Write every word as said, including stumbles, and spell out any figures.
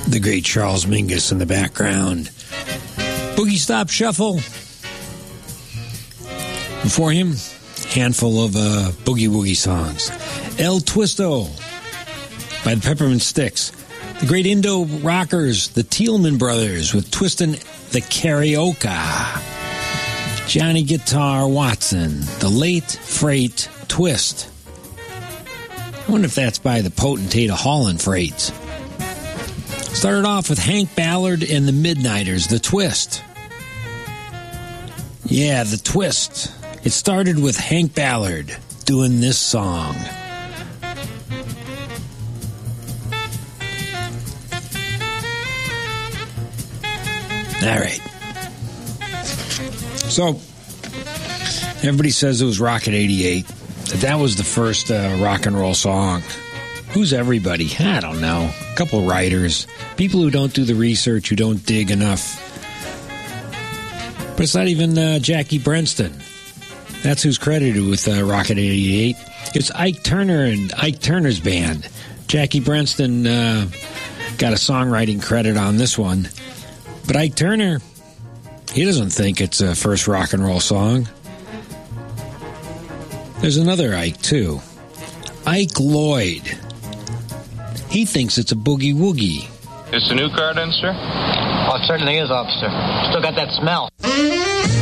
The great Charles Mingus in the background. Boogie Stop Shuffle. Before him, handful of uh, boogie woogie songs. El Twisto by the Peppermint Sticks. The great Indo rockers, the Teelman Brothers, with Twistin' the Karaoke. Johnny Guitar Watson, the Late Freight Twist. I wonder if that's by the Potentate of Holland Freights. Started off with Hank Ballard and the Midnighters, the Twist. Yeah, the Twist. It started with Hank Ballard doing this song. All right. So, everybody says it was Rocket eighty-eight. That that was the first uh, rock and roll song. Who's everybody? I don't know. A couple writers. People who don't do the research, who don't dig enough. But it's not even uh, Jackie Brenston. That's who's credited with uh, Rocket eighty-eight. It's Ike Turner and Ike Turner's band. Jackie Brenston uh, got a songwriting credit on this one. But Ike Turner, he doesn't think it's a first rock and roll song. There's another Ike, too. Ike Lloyd. He thinks it's a boogie woogie. Is the new car in, sir? Oh, it certainly is, officer. Still got that smell.